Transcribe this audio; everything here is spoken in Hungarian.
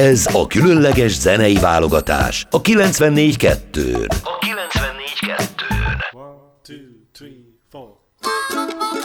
Ez a különleges zenei válogatás a 94.2-n. A 94.2-n. 1, 2, 3, 4.